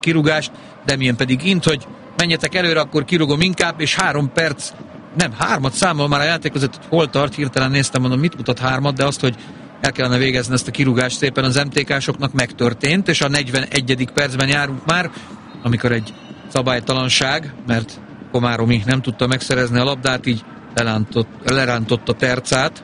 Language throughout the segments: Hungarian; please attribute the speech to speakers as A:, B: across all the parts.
A: kirúgást, Demjén pedig int, hogy menjetek előre, akkor kirúgom inkább, és 3 perc, nem, 3-at számol már a játékozat, hogy hol tart, hirtelen néztem, mondom, mit mutat 3-at, de azt, hogy el kellene végezni ezt a kirúgást szépen az MTK-soknak megtörtént, és a 41. percben járunk már, amikor egy szabálytalanság, mert Komáromi nem tudta megszerezni a labdát, így lerántotta Tercát.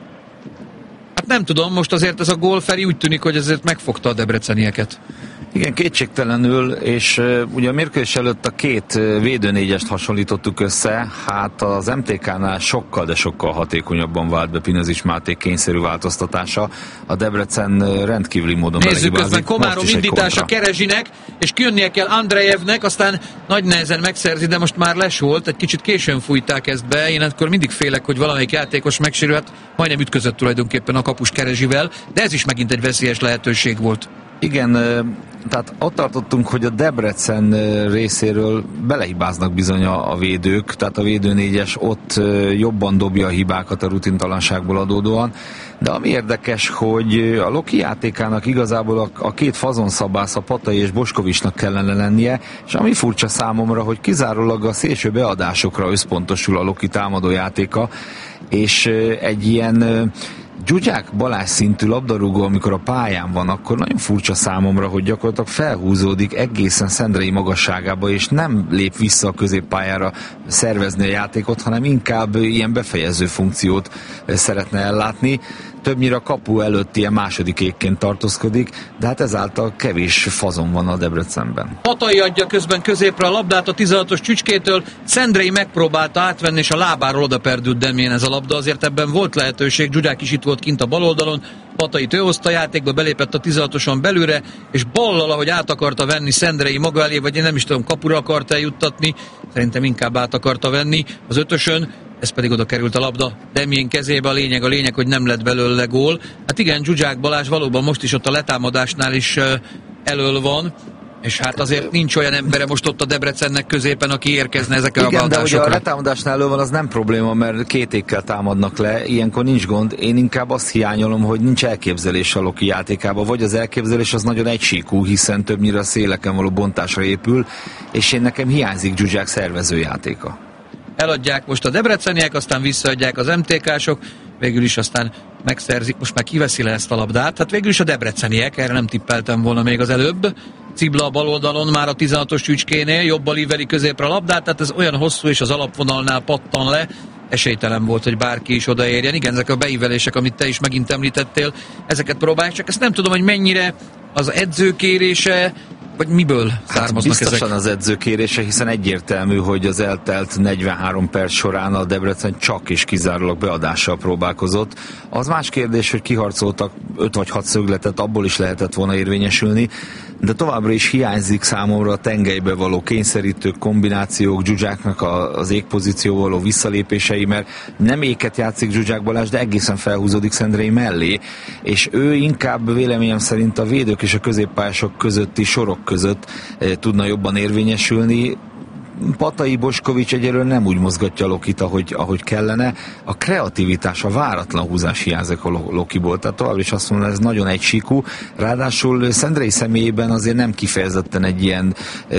A: Hát nem tudom, most azért ez a gól, Feri, úgy tűnik, hogy ezért megfogta a debrecenieket.
B: Igen, kétségtelenül, és ugye a mérkőzés előtt a 2 védőnégyest hasonlítottuk össze, hát az MTK-nál sokkal, de sokkal hatékonyabban vált be Pinezics Máté kényszerű változtatása. A Debrecen rendkívüli módon
A: nézzük közben Komárom indítása Kerezsinek, és kijönnie kell Andrejevnek, aztán nagy nehezen megszerzi, de most már les volt, egy kicsit későn fújták ezt be, én akkor mindig félek, hogy valamelyik játékos megsérül, hát majdnem ütközött tulajdonképpen a kapus Kerezsivel, de ez is megint egy veszélyes lehetőség volt.
B: Igen, tehát ott tartottunk, hogy a Debrecen részéről belehibáznak bizony a védők, tehát a védőnégyes ott jobban dobja a hibákat a rutintalanságból adódóan, de ami érdekes, hogy a Loki játékának igazából a 2 fazonszabász, a Patai és Boskovicsnak kellene lennie, és ami furcsa számomra, hogy kizárólag a szélső beadásokra összpontosul a Loki támadó játéka, és egy ilyen Zsuzsák Balázs szintű labdarúgó, amikor a pályán van, akkor nagyon furcsa számomra, hogy gyakorlatilag felhúzódik egészen Szendrei magasságába, és nem lép vissza a középpályára szervezni a játékot, hanem inkább ilyen befejező funkciót szeretne ellátni. Többnyire a kapu előtt ilyen második ékként tartózkodik, de hát ezáltal kevés fazon van a Debrecenben.
A: Patai adja közben középre a labdát a 16-os Csücskétől, Szendrei megpróbálta átvenni, és a lábáról oda perdült Demjén ez a labda, azért ebben volt lehetőség, Zsuzsák is itt volt kint a bal oldalon, Patait ő hozta a játékba, belépett a 16-oson belőle, és ballal, ahogy át akarta venni Szendrei maga elé, vagy én nem is tudom, kapura akarta eljuttatni, szerintem inkább át akarta venni az 5-ösön, ez pedig oda került a labda Demjén kezébe, a lényeg, hogy nem lett belőle gól. Hát igen, Zsuzsák Balázs valóban most is ott a letámadásnál is elől van, és hát azért nincs olyan embere most ott a Debrecennek középen, aki érkezne ezekkel a beadásokra.
B: Igen, de ugye a letámadásnál elől van, az nem probléma, mert 2 ékkel támadnak le, ilyenkor nincs gond. Én inkább azt hiányolom, hogy nincs elképzelés a Loki játékában, vagy az elképzelés az nagyon egysíkú, hiszen többnyire a széleken való bontásra épül, és nekem hiányzik Zsuzsák szervezőjátéka.
A: Eladják most a debreceniek, aztán visszaadják az MTK-sok, végül is aztán megszerzik, most már kiveszi le ezt a labdát, hát végül is a debreceniek, erre nem tippeltem volna még az előbb. Cibla a bal oldalon már a 16-os Csücskénél, jobbal íveli középre a labdát, tehát ez olyan hosszú, és az alapvonalnál pattan le, esélytelen volt, hogy bárki is odaérjen. Igen, ezek a beívelések, amit te is megint említettél, ezeket próbálják, csak ezt nem tudom, hogy mennyire az edzőkérése, vagy miből származnak
B: biztosan
A: ezek?
B: Az edzőkérése, hiszen egyértelmű, hogy az eltelt 43 perc során a Debrecen csak és kizárólag beadással próbálkozott. Az más kérdés, hogy kiharcoltak 5 vagy 6 szögletet, abból is lehetett volna érvényesülni, de továbbra is hiányzik számomra a tengelybe való kényszerítők, kombinációk, Zsuzsáknak az égpozícióval való visszalépései, mert nem éket játszik Zsuzsák Balázs, de egészen felhúzódik Szendrei mellé, és ő inkább véleményem szerint a védők és a középpályások közötti sorok között tudna jobban érvényesülni. Patai, Boskovics egyelőre nem úgy mozgatja a Lokit, ahogy kellene. A kreativitás, a váratlan húzás hiányzik a Lokiból. Tehát tovább is azt mondom, ez nagyon egysíkú. Ráadásul Szendrei személyében azért nem kifejezetten egy ilyen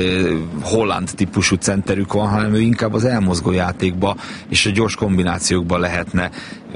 B: holland típusú centerük van, hanem ő inkább az elmozgó játékba és a gyors kombinációkba lehetne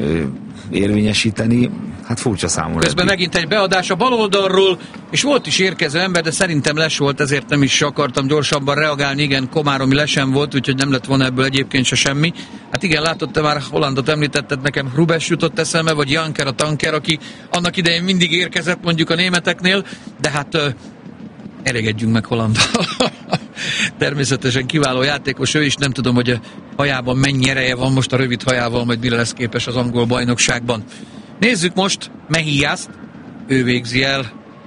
B: érvényesíteni. Hát furcsa számomra.
A: Közben megint egy beadás a bal oldalról, és volt is érkező ember, de szerintem les volt, ezért nem is akartam gyorsabban reagálni. Igen, Komáromi lesen volt, úgyhogy nem lett volna ebből egyébként se semmi. Hát igen, látod, te már Hollandot említetted, nekem Rubes jutott eszembe, vagy Janker a tanker, aki annak idején mindig érkezett mondjuk a németeknél, de hát elégedjünk meg Hollanddal. Természetesen kiváló játékos ő is, nem tudom, hogy a hajában mennyi ereje van most a rövid hajával, majd mire lesz képes az angol bajnokságban. Nézzük most Mejíjást, ő végzi el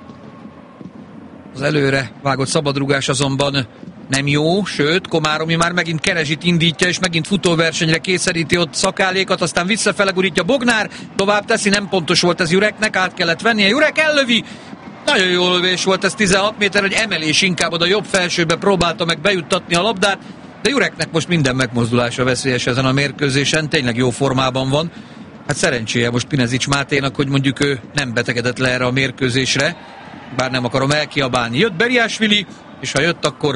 A: az előre vágott szabadrugás, azonban nem jó, sőt, Komáromi már megint Kerezsit indítja, és megint futóversenyre kényszeríti ott Szakálékat, aztán visszafele gurítja Bognár, tovább teszi, nem pontos volt ez Jureknek, át kellett vennie, Jurek ellövi, nagyon jó lövés volt ez 16 méter, egy emelés inkább oda jobb felsőbe próbálta meg bejuttatni a labdát, de Jureknek most minden megmozdulása veszélyes ezen a mérkőzésen, tényleg jó formában van. Hát szerencséje most Pinezics Máténak, hogy mondjuk ő nem betegedett le erre a mérkőzésre, bár nem akarom elkiabálni. Jött Beriásvili, és ha jött, akkor